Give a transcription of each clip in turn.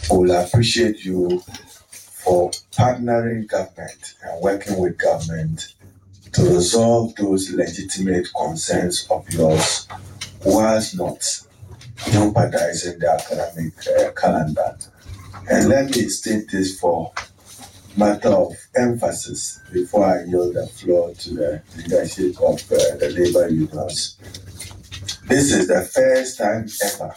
will appreciate you for partnering government and working with government to resolve those legitimate concerns of yours whilst not jeopardizing the academic calendar. And let me state this for matter of emphasis before I yield the floor to the leadership of the labor unions. This is the first time ever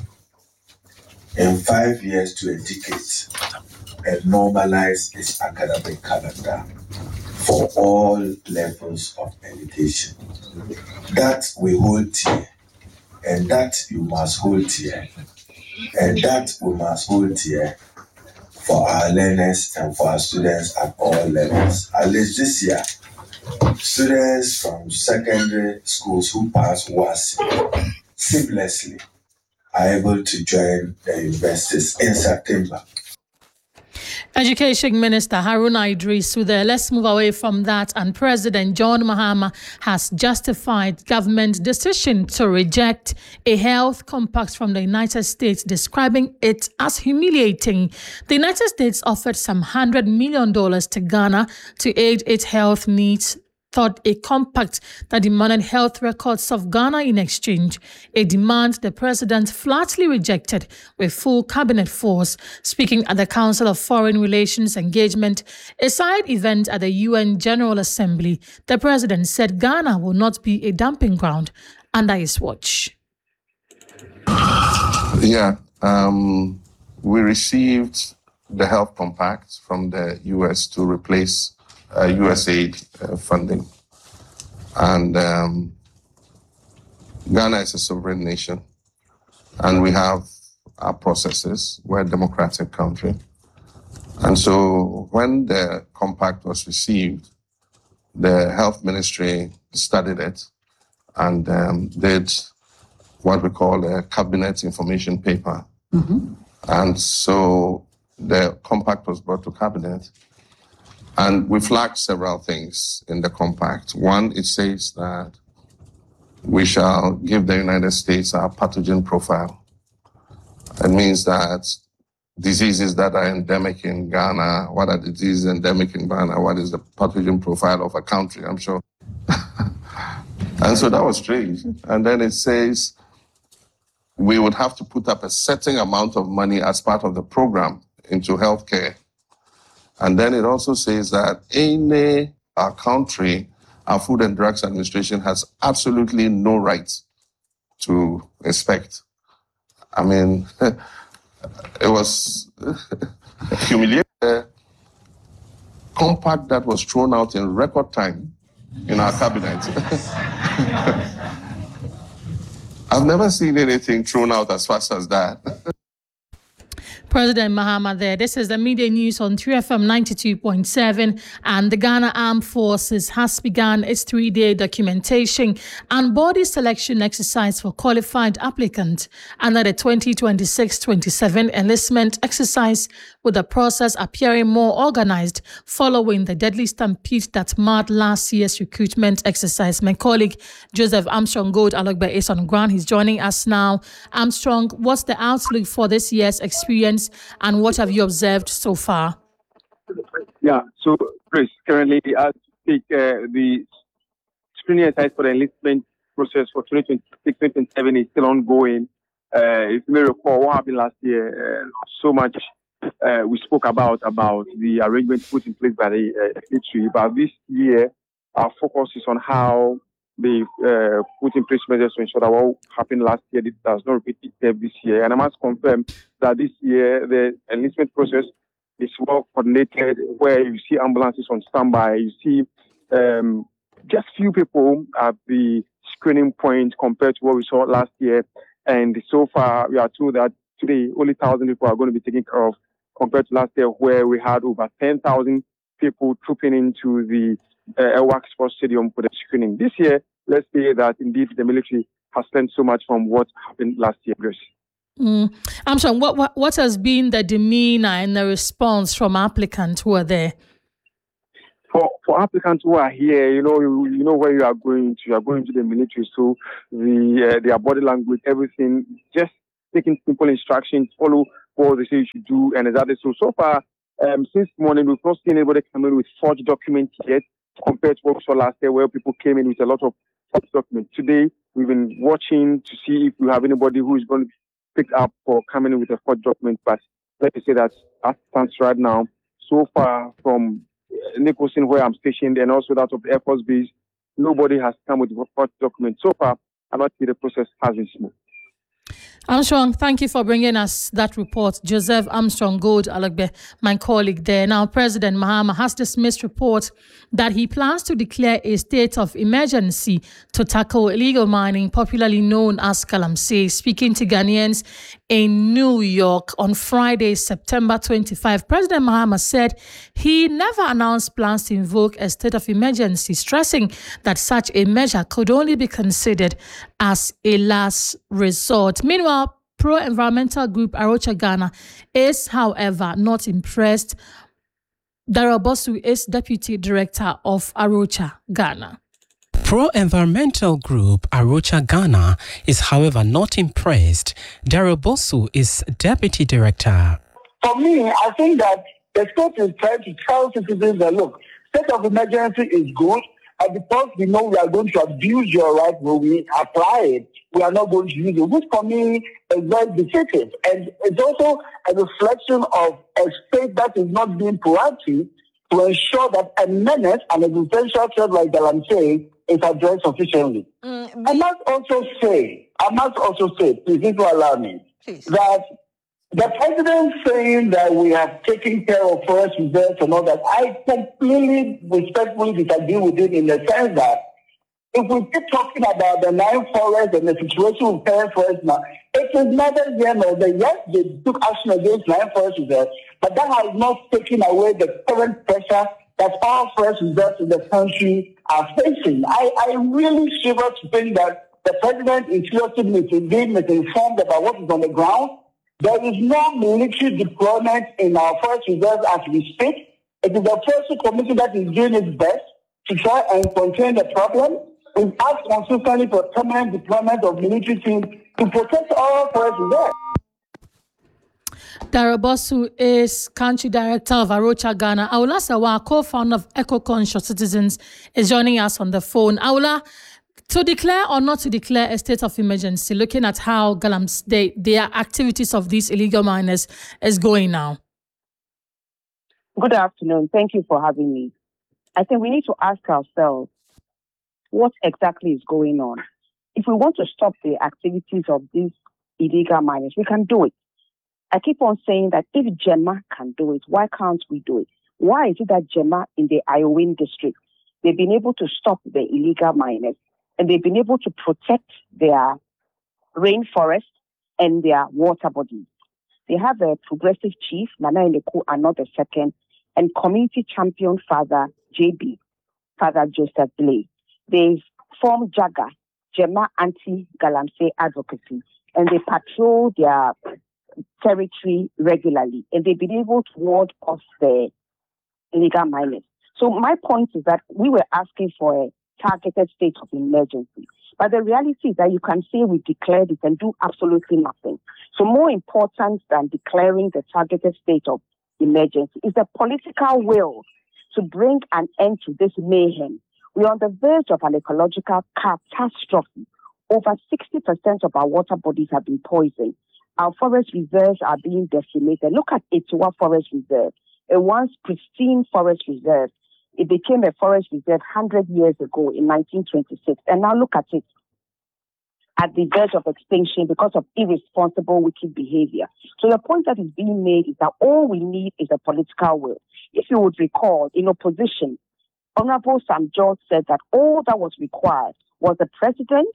in 5 years to a decade and normalize its academic calendar for all levels of education. That we hold dear, and that you must hold dear, and that we must hold dear for our learners and for our students at all levels. At least this year, students from secondary schools who pass WASSCE seamlessly are able to join the universities in September. Education Minister Haruna Idris there. Let's move away from that. And President John Mahama has justified government's decision to reject a health compact from the United States, describing it as humiliating. The United States offered some $100 million to Ghana to aid its health needs, thought a compact that demanded health records of Ghana in exchange, a demand the president flatly rejected with full cabinet force. Speaking at the Council of Foreign Relations Engagement, a side event at the UN General Assembly, the president said Ghana will not be a dumping ground under his watch. Yeah, we received the health compact from the US to replace USAID funding. And Ghana is a sovereign nation, and we have our processes. We're a democratic country. And so when the compact was received, the health ministry studied it and did what we call a cabinet information paper. And so the compact was brought to cabinet. And we flagged several things in the compact. One, it says that we shall give the United States our pathogen profile. It means that diseases that are endemic in Ghana, what are the diseases endemic in Ghana, what is the pathogen profile of a country, I'm sure. And so that was strange. And then it says we would have to put up a certain amount of money as part of the program into healthcare. And then it also says that our country, our Food and Drugs Administration has absolutely no right to inspect. I mean, it was humiliating. A compact that was thrown out in record time in our cabinet. I've never seen anything thrown out as fast as that. President Mahama there. This is the media news on 3FM 92.7, and the Ghana Armed Forces has begun its 3-day documentation and body selection exercise for qualified applicants under the 2026-27 enlistment exercise, with the process appearing more organized following the deadly stampede that marred last year's recruitment exercise. My colleague Joseph Armstrong Gold Alogbe is on ground. He's joining us now. Armstrong, what's the outlook for this year's experience, and what have you observed so far? Yeah, so Chris, currently as we speak, the screening exercise for the enlistment process for 2026-2027 is still ongoing. If you may recall what happened last year, so much we spoke about the arrangements put in place by the military, but this year our focus is on how they put in place measures to ensure that what happened last year does not repeat itself this year. And I must confirm that this year the enlistment process is well coordinated, where you see ambulances on standby, you see just few people at the screening point compared to what we saw last year. And so far, we are told that today only 1,000 people are going to be taken care of, compared to last year where we had over 10,000 people trooping into the Elwak Sports Stadium for the screening. This year, let's say that indeed the military has learned so much from what happened last year, Grace. I'm sure. What has been the demeanor and the response from applicants who are there? For applicants who are here, you know where you are going to. You are going to the military, so their body language, everything, just taking simple instructions, follow what they say you should do, and exactly so far, since morning, we've not seen anybody come in with forged documents yet, compared to what we saw last year, where people came in with a lot of forged documents. Today, we've been watching to see if we have anybody who is going to be picked up for coming in with a forged document. But let me say that as it stands right now, so far from Nicholson, where I'm stationed, and also that of the Air Force Base, nobody has come with a forged document. So far, I must say the process has been smooth. Armstrong, thank you for bringing us that report. Joseph Armstrong Gold Alagbe, my colleague there. Now, President Mahama has dismissed reports that he plans to declare a state of emergency to tackle illegal mining, popularly known as Galamsey. Speaking to Ghanaians in New York on Friday, September 25, President Mahama said he never announced plans to invoke a state of emergency, stressing that such a measure could only be considered as a last resort. Meanwhile, pro-environmental group Arocha Ghana is, however, not impressed. Darrell Bosu is deputy director of Arocha Ghana. Pro-environmental group Arocha Ghana is, however, not impressed. Darrell Bosu is deputy director. For me, I think that the state is trying to tell citizens that, look, state of emergency is good, and because we know we are going to abuse your right when we apply it, we are not going to use it, which for me is very defeative. And it's also a reflection of a state that is not being proactive to ensure that a menace and an essential threat like Galamsey is addressed sufficiently. I must also say, please, if you allow me, that the president saying that we have taken care of forest reserves and all that, I completely respectfully disagree with him in the sense that if we keep talking about the 9 forests and the situation with parent forests now, it is neither here nor there. Yes, they took action against 9 forest reserves, but that has not taken away the current pressure that all forest reserves in the country are facing. I really shiver to think that the president is seriously being misinformed about what is on the ground. There is no military deployment in our forest reserves as we speak. It is the Forestry Commission that is doing its best to try and contain the problem. We've asked consistently for permanent deployment of military teams to protect all forest reserves. Darrell Bosu is country director of Arocha Ghana. Aula Sawa, co-founder of Eco-Conscious Citizens, is joining us on the phone. Aula, to declare or not to declare a state of emergency, looking at how their activities of these illegal miners is going now. Good afternoon. Thank you for having me. I think we need to ask ourselves what exactly is going on. If we want to stop the activities of these illegal miners, we can do it. I keep on saying that if GEMA can do it, why can't we do it? Why is it that GEMA in the Iowin district, they've been able to stop the illegal miners and they've been able to protect their rainforest and their water bodies? They have a progressive chief, Nana Eleku Anod II, and community champion Father JB, Father Joseph Blay. They've formed JAGA, GEMA Anti-Galamsey Advocacy, and they patrol their territory regularly, and they've been able to ward off the illegal miners. So my point is that we were asking for a targeted state of emergency, but the reality is that you can say we declared it and do absolutely nothing. So more important than declaring the targeted state of emergency is the political will to bring an end to this mayhem. We're on the verge of an ecological catastrophe. Over 60% of our water bodies have been poisoned. Our forest reserves are being decimated. Look at Etiwa Forest Reserve, a once pristine forest reserve. It became a forest reserve 100 years ago in 1926. And now look at it, at the verge of extinction because of irresponsible, wicked behavior. So the point that is being made is that all we need is a political will. If you would recall, in opposition, Honorable Sam George said that all that was required was the president,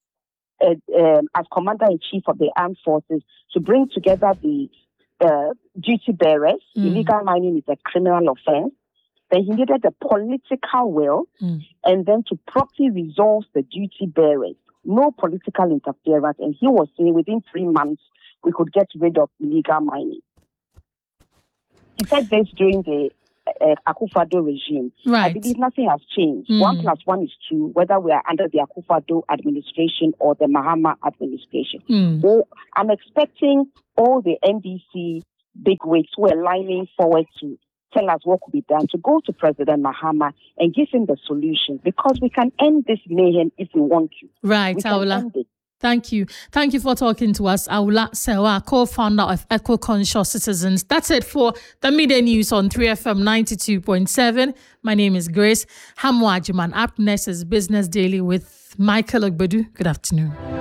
as commander-in-chief of the armed forces, to bring together the duty bearers. Illegal mining is a criminal offense. Then he needed the political will, and then to properly resolve the duty bearers. No political interference. And he was saying within 3 months, we could get rid of illegal mining. He said this during the Akufo-Addo regime. Right. I believe nothing has changed. 1 + 1 is 2, whether we are under the Akufo-Addo administration or the Mahama administration. So I'm expecting all the NDC bigwigs who are lining forward to tell us what could be done, to go to President Mahama and give him the solution, because we can end this mayhem if we want to. Right, We can Aula. end it. Thank you. Thank you for talking to us, Aula Sewa, co-founder of Eco-Conscious Citizens. That's it for the Midday News on 3FM 92.7. My name is Grace Hamwajiman. Up next is Business Daily with Michael Ogbedu. Good afternoon.